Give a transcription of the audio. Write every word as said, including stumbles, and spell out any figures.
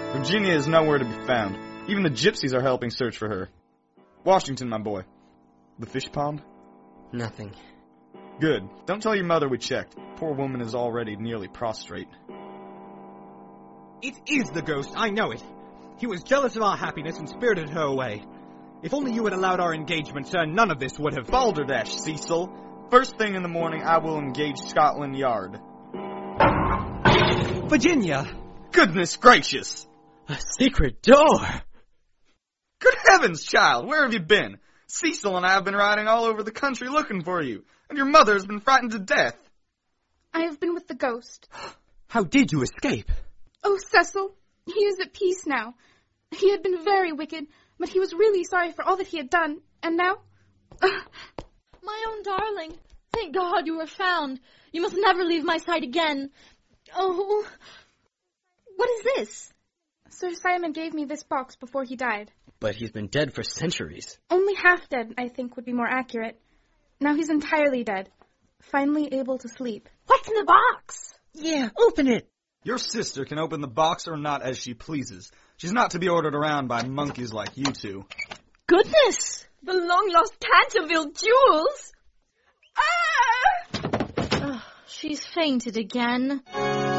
Virginia is nowhere to be found. Even the gypsies are helping search for her. Washington, my boy. The fish pond? Nothing. Good. Don't tell your mother we checked. Poor woman is already nearly prostrate. It is the ghost, I know it. He was jealous of our happiness and spirited her away. If only you had allowed our engagement, sir, none of this would have... Balderdash, Cecil. First thing in the morning, I will engage Scotland Yard. Virginia! Goodness gracious! A secret door! Good heavens, child, where have you been? Cecil and I have been riding all over the country looking for you, and your mother has been frightened to death. I have been with the ghost. How did you escape? Oh, Cecil, he is at peace now. He had been very wicked, but he was really sorry for all that he had done, and now... My own darling, thank God you were found. You must never leave my side again. Oh, what is this? Sir Simon gave me this box before he died. But he's been dead for centuries. Only half dead, I think, would be more accurate. Now he's entirely dead, finally able to sleep. What's in the box? Yeah, open it. Your sister can open the box or not as she pleases. She's not to be ordered around by monkeys like you two. Goodness! The long-lost Canterville jewels! Ah! Oh, she's fainted again.